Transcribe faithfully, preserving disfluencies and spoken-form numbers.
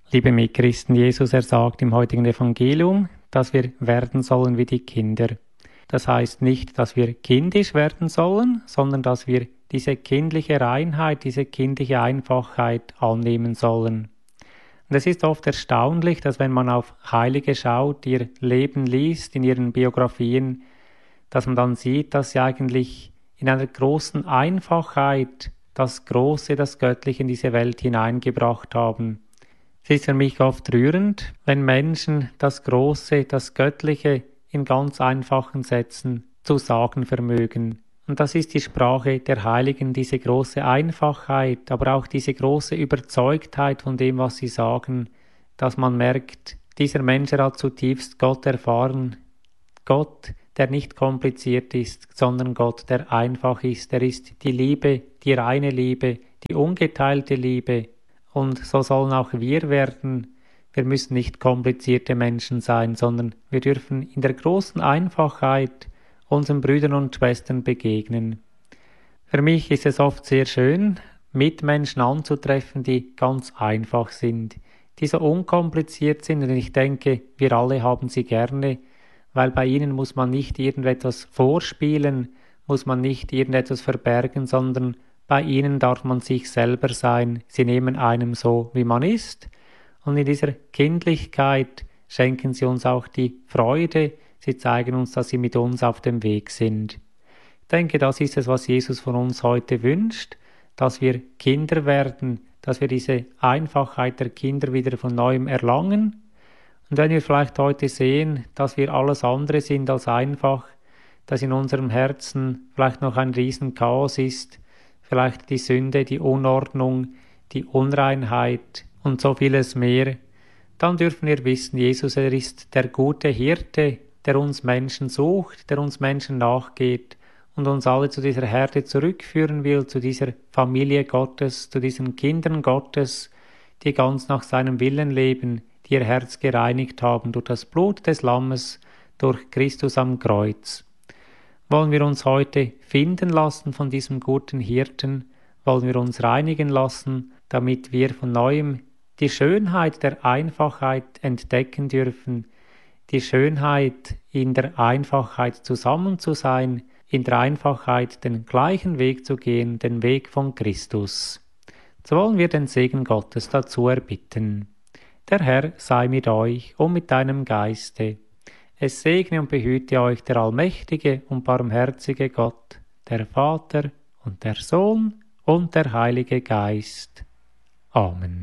Liebe Mitchristen, Jesus, er sagt im heutigen Evangelium, dass wir werden sollen wie die Kinder. Das heißt nicht, dass wir kindisch werden sollen, sondern dass wir diese kindliche Reinheit, diese kindliche Einfachheit annehmen sollen. Und es ist oft erstaunlich, dass wenn man auf Heilige schaut, ihr Leben liest, in ihren Biografien, dass man dann sieht, dass sie eigentlich in einer großen Einfachheit das Große, das Göttliche in diese Welt hineingebracht haben. Es ist für mich oft rührend, wenn Menschen das Große, das Göttliche in ganz einfachen Sätzen zu sagen vermögen. Und das ist die Sprache der Heiligen, diese große Einfachheit, aber auch diese große Überzeugtheit von dem, was sie sagen, dass man merkt, dieser Mensch hat zutiefst Gott erfahren. Gott, der nicht kompliziert ist, sondern Gott, der einfach ist. Er ist die Liebe, die reine Liebe, die ungeteilte Liebe. Und so sollen auch wir werden. Wir müssen nicht komplizierte Menschen sein, sondern wir dürfen in der großen Einfachheit unseren Brüdern und Schwestern begegnen. Für mich ist es oft sehr schön, Mitmenschen anzutreffen, die ganz einfach sind, die so unkompliziert sind. Und ich denke, wir alle haben sie gerne, weil bei ihnen muss man nicht irgendetwas vorspielen, muss man nicht irgendetwas verbergen, sondern bei ihnen darf man sich selber sein. Sie nehmen einem so, wie man ist. Und in dieser Kindlichkeit schenken sie uns auch die Freude. Sie zeigen uns, dass sie mit uns auf dem Weg sind. Ich denke, das ist es, was Jesus von uns heute wünscht, dass wir Kinder werden, dass wir diese Einfachheit der Kinder wieder von Neuem erlangen. Und wenn wir vielleicht heute sehen, dass wir alles andere sind als einfach, dass in unserem Herzen vielleicht noch ein Riesenchaos ist, vielleicht die Sünde, die Unordnung, die Unreinheit und so vieles mehr, dann dürfen wir wissen, Jesus, er ist der gute Hirte, der uns Menschen sucht, der uns Menschen nachgeht und uns alle zu dieser Herde zurückführen will, zu dieser Familie Gottes, zu diesen Kindern Gottes, die ganz nach seinem Willen leben, die ihr Herz gereinigt haben durch das Blut des Lammes, durch Christus am Kreuz. Wollen wir uns heute finden lassen von diesem guten Hirten? Wollen wir uns reinigen lassen, damit wir von Neuem die Schönheit der Einfachheit entdecken dürfen, die Schönheit in der Einfachheit zusammen zu sein, in der Einfachheit den gleichen Weg zu gehen, den Weg von Christus. So wollen wir den Segen Gottes dazu erbitten. Der Herr sei mit euch und mit deinem Geiste. Es segne und behüte euch der allmächtige und barmherzige Gott, der Vater und der Sohn und der Heilige Geist. Amen.